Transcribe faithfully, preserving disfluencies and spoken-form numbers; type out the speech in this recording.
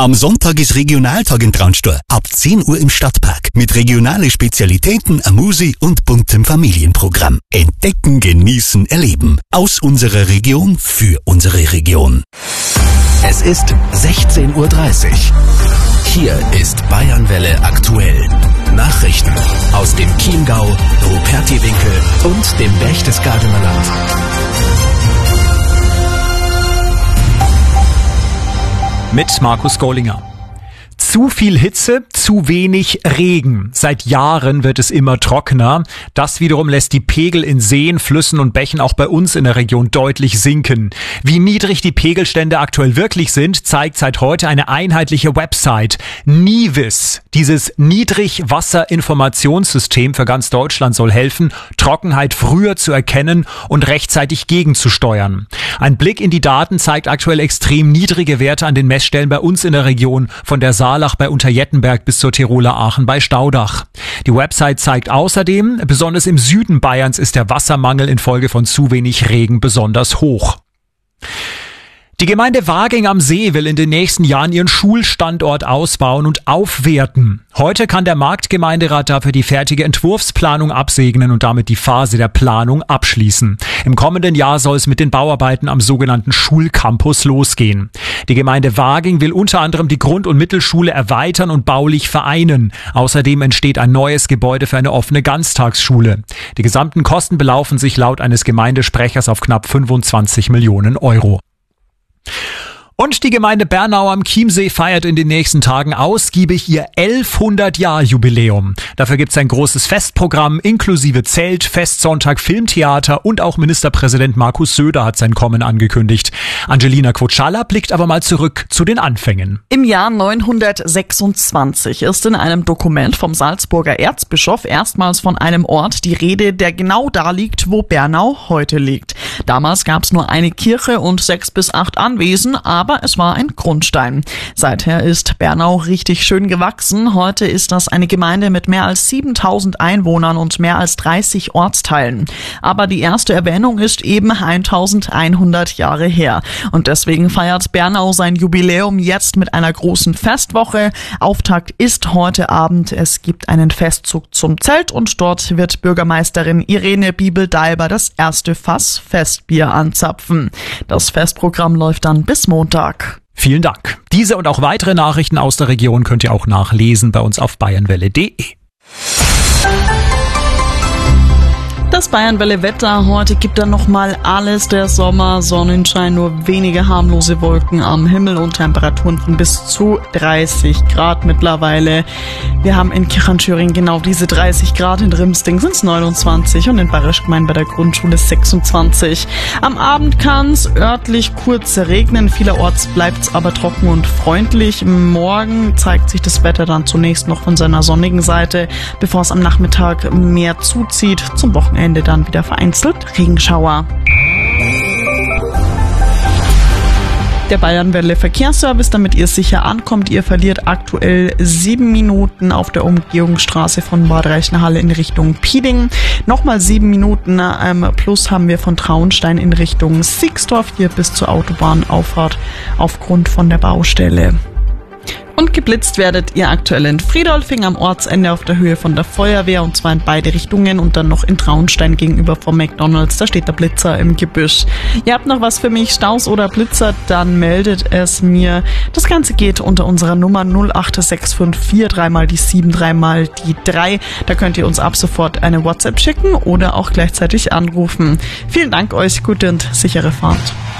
Am Sonntag ist Regionaltag in Traunstein. Ab zehn Uhr im Stadtpark. Mit regionalen Spezialitäten, a Musi und buntem Familienprogramm. Entdecken, genießen, erleben. Aus unserer Region für unsere Region. Es ist sechzehn Uhr dreißig. Hier ist Bayernwelle aktuell. Nachrichten aus dem Chiemgau, Rupertiwinkel und dem Berchtesgadener Land. Mit Markus Gollinger. Zu viel Hitze, zu wenig Regen. Seit Jahren wird es immer trockener. Das wiederum lässt die Pegel in Seen, Flüssen und Bächen auch bei uns in der Region deutlich sinken. Wie niedrig die Pegelstände aktuell wirklich sind, zeigt seit heute eine einheitliche Website. NIWIS. Dieses Niedrigwasserinformationssystem für ganz Deutschland soll helfen, Trockenheit früher zu erkennen und rechtzeitig gegenzusteuern. Ein Blick in die Daten zeigt aktuell extrem niedrige Werte an den Messstellen bei uns in der Region, von der Saalach bei Unterjettenberg bis zur Tiroler Aachen bei Staudach. Die Website zeigt außerdem, besonders im Süden Bayerns ist der Wassermangel infolge von zu wenig Regen besonders hoch. Die Gemeinde Waging am See will in den nächsten Jahren ihren Schulstandort ausbauen und aufwerten. Heute kann der Marktgemeinderat dafür die fertige Entwurfsplanung absegnen und damit die Phase der Planung abschließen. Im kommenden Jahr soll es mit den Bauarbeiten am sogenannten Schulcampus losgehen. Die Gemeinde Waging will unter anderem die Grund- und Mittelschule erweitern und baulich vereinen. Außerdem entsteht ein neues Gebäude für eine offene Ganztagsschule. Die gesamten Kosten belaufen sich laut eines Gemeindesprechers auf knapp fünfundzwanzig Millionen Euro. Und die Gemeinde Bernau am Chiemsee feiert in den nächsten Tagen ausgiebig ihr elfhundert-Jahr-Jubiläum. Dafür gibt es ein großes Festprogramm inklusive Zelt, Festsonntag, Filmtheater und auch Ministerpräsident Markus Söder hat sein Kommen angekündigt. Angelina Kvotschala blickt aber mal zurück zu den Anfängen. Im Jahr neunhundertsechsundzwanzig ist in einem Dokument vom Salzburger Erzbischof erstmals von einem Ort die Rede, der genau da liegt, wo Bernau heute liegt. Damals gab es nur eine Kirche und sechs bis acht Anwesen, aber es war ein Grundstein. Seither ist Bernau richtig schön gewachsen. Heute ist das eine Gemeinde mit mehr als siebentausend Einwohnern und mehr als dreißig Ortsteilen. Aber die erste Erwähnung ist eben eintausendeinhundert Jahre her. Und deswegen feiert Bernau sein Jubiläum jetzt mit einer großen Festwoche. Auftakt ist heute Abend. Es gibt einen Festzug zum Zelt und dort wird Bürgermeisterin Irene Bibel-Daiber das erste Fass Festbier anzapfen. Das Festprogramm läuft dann bis Montag. Vielen Dank. Diese und auch weitere Nachrichten aus der Region könnt ihr auch nachlesen bei uns auf bayernwelle punkt de. Das Bayernwelle-Wetter. Heute gibt dann nochmal alles der Sommer. Sonnenschein, nur wenige harmlose Wolken am Himmel und Temperaturen von bis zu dreißig Grad mittlerweile. Wir haben in Kirchanschöring genau diese dreißig Grad. In Rimsting sind es neunundzwanzig und in Bayerischgemein bei der Grundschule sechsundzwanzig. Am Abend kann es örtlich kurz regnen. Vielerorts bleibt es aber trocken und freundlich. Morgen zeigt sich das Wetter dann zunächst noch von seiner sonnigen Seite, bevor es am Nachmittag mehr zuzieht. Zum Wochenende Ende dann wieder vereinzelt Regenschauer. Der Bayernwelle Verkehrsservice, damit ihr sicher ankommt. Ihr verliert aktuell sieben Minuten auf der Umgehungsstraße von Bad Reichenhall in Richtung Pieding. Nochmal sieben Minuten ähm, plus haben wir von Traunstein in Richtung Sixdorf hier bis zur Autobahnauffahrt aufgrund von der Baustelle. Und geblitzt werdet ihr aktuell in Friedolfing am Ortsende auf der Höhe von der Feuerwehr und zwar in beide Richtungen und dann noch in Traunstein gegenüber vom McDonalds. Da steht der Blitzer im Gebüsch. Ihr habt noch was für mich, Staus oder Blitzer, dann meldet es mir. Das Ganze geht unter unserer Nummer null acht sechs fünf vier drei mal die sieben, drei mal die drei. Da könnt ihr uns ab sofort eine WhatsApp schicken oder auch gleichzeitig anrufen. Vielen Dank euch, gute und sichere Fahrt.